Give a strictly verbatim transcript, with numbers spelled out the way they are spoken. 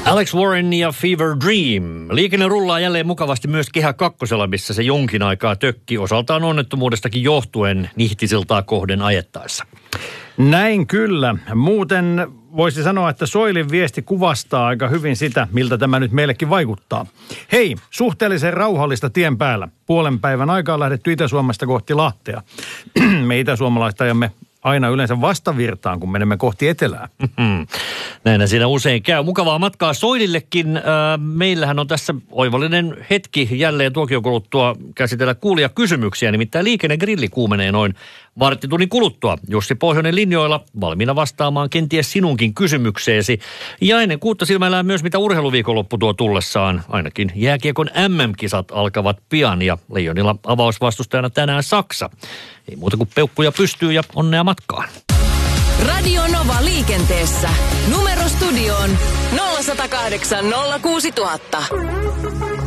Alex Warren ja Fever Dream. Liikenne rullaa jälleen mukavasti myös Kehä kakkosella, missä se jonkin aikaa tökki osaltaan onnettomuudestakin johtuen Nihtisiltaa kohden ajettaessa. Näin kyllä. Muuten voisi sanoa, että Soilin viesti kuvastaa aika hyvin sitä, miltä tämä nyt meillekin vaikuttaa. Hei, suhteellisen rauhallista tien päällä. Puolen päivän aikaa lähdetty Itä-Suomesta kohti Lahtea. Me itäsuomalaiset ajamme aina yleensä vastavirtaan, kun menemme kohti etelää. Näinä siinä usein käy. Mukavaa matkaa Soilillekin. Äh, meillähän on tässä oivallinen hetki jälleen tuokion kuluttua käsitellä kuulijakysymyksiä. Nimittäin liikennegrilli kuumenee noin varttitunnin kuluttua. Jussi Pohjonen linjoilla valmiina vastaamaan kenties sinunkin kysymykseesi. Ja ennen kuutta silmäillään myös, mitä urheiluviikonloppu tuo tullessaan. Ainakin jääkiekon äm äm-kisat alkavat pian ja Leijonilla avausvastustajana tänään Saksa. Ei muuta kuin peukkuja pystyy ja onnea matkaan. Radio Nova liikenteessä. Numero studioon nolla yksi nolla kahdeksan nolla kuusi nolla nolla nolla.